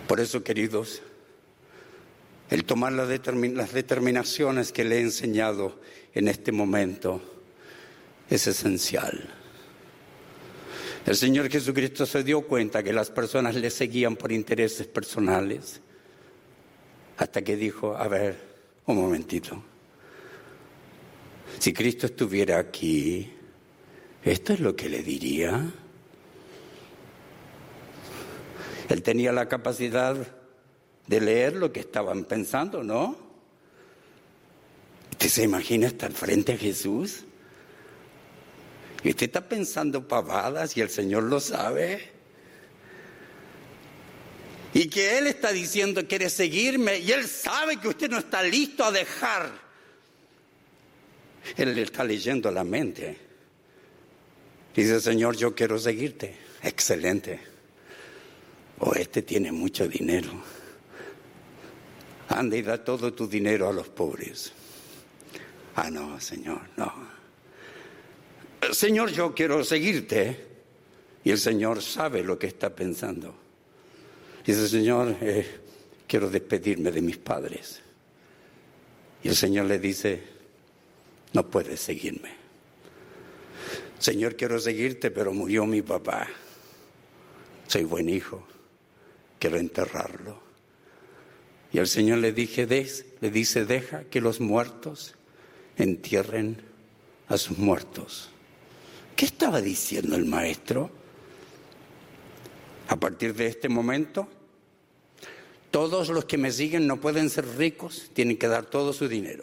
Por eso, queridos, el tomar las determinaciones que le he enseñado en este momento es esencial. El Señor Jesucristo se dio cuenta que las personas le seguían por intereses personales, hasta que dijo: a ver, un momentito, si Cristo estuviera aquí, ¿esto es lo que le diría? Él tenía la capacidad de leer lo que estaban pensando, ¿no? ¿Usted se imagina estar frente a Jesús? ¿Y usted está pensando pavadas y el Señor lo sabe? Y que Él está diciendo: quiere seguirme, y Él sabe que usted no está listo a dejar. Él le está leyendo la mente. Dice: Señor, yo quiero seguirte. Excelente. O este tiene mucho dinero. Anda y da todo tu dinero a los pobres. Ah, no, Señor, no. Señor, yo quiero seguirte. Y el Señor sabe lo que está pensando. Dice: Señor, quiero despedirme de mis padres. Y el Señor le dice: no puedes seguirme. Señor, quiero seguirte, pero murió mi papá. Soy buen hijo, quiero enterrarlo. Y el Señor le dice: deja que los muertos entierren a sus muertos. ¿Qué estaba diciendo el maestro? A partir de este momento, todos los que me siguen no pueden ser ricos, tienen que dar todo su dinero.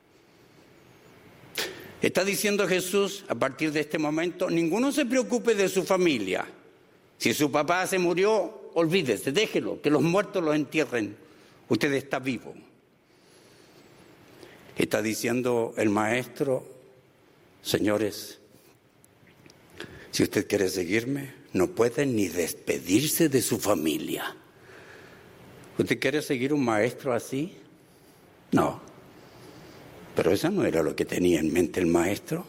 Está diciendo Jesús: a partir de este momento, ninguno se preocupe de su familia. Si su papá se murió, olvídese, déjelo, que los muertos los entierren. Usted está vivo. Está diciendo el maestro: señores, si usted quiere seguirme, no puede ni despedirse de su familia. ¿Usted quiere seguir un maestro así? No. Pero eso no era lo que tenía en mente el maestro.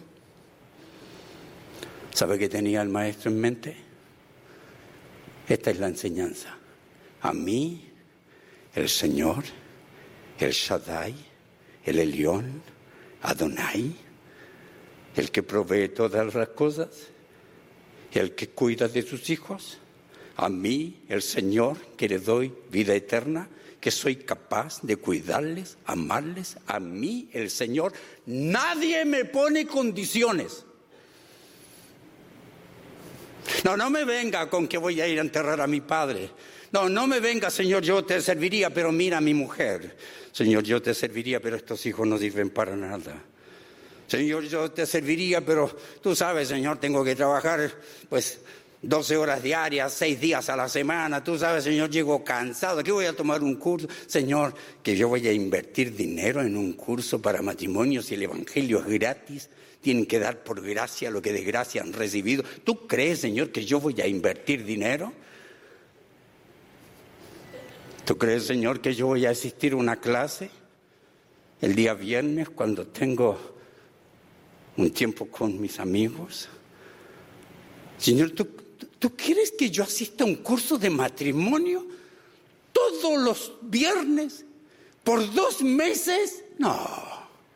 ¿Sabe qué tenía el maestro en mente? Esta es la enseñanza. A mí, el Señor, el Shaddai, el Elión, Adonai, el que provee todas las cosas, el que cuida de sus hijos, a mí, el Señor, que le doy vida eterna, que soy capaz de cuidarles, amarles, a mí, el Señor, nadie me pone condiciones. No me venga con que voy a ir a enterrar a mi padre. No me venga: Señor, yo te serviría, pero mira a mi mujer. Señor, yo te serviría, pero estos hijos no sirven para nada. Señor, yo te serviría, pero tú sabes, Señor, tengo que trabajar 12 horas diarias, 6 días a la semana. Tú sabes, Señor, llego cansado. ¿Qué voy a tomar un curso? Señor, que yo voy a invertir dinero en un curso para matrimonios y el evangelio es gratis. Tienen que dar por gracia lo que de gracia han recibido. ¿Tú crees, Señor, que yo voy a invertir dinero? ¿Tú crees, Señor, que yo voy a asistir a una clase el día viernes cuando tengo un tiempo con mis amigos? Señor, ¿tú quieres que yo asista a un curso de matrimonio todos los viernes por 2 meses? No.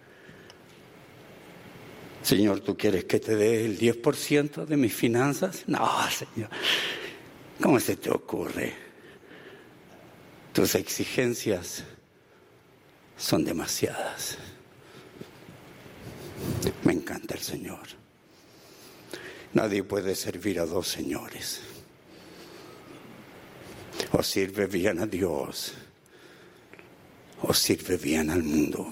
Señor, ¿tú quieres que te dé el 10% de mis finanzas? No, Señor. ¿Cómo se te ocurre? Tus exigencias son demasiadas. Me encanta el Señor. Nadie puede servir a 2 señores. O sirve bien a Dios, o sirve bien al mundo.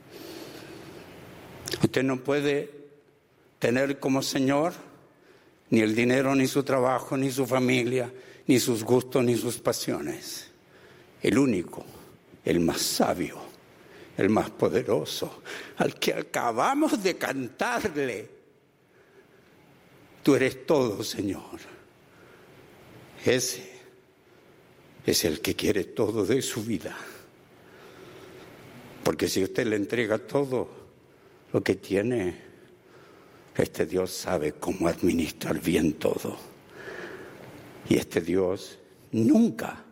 Usted no puede tener como Señor ni el dinero, ni su trabajo, ni su familia, ni sus gustos, ni sus pasiones. El único, el más sabio, el más poderoso, al que acabamos de cantarle: tú eres todo, Señor. Ese es el que quiere todo de su vida. Porque si usted le entrega todo lo que tiene, este Dios sabe cómo administrar bien todo. Y este Dios nunca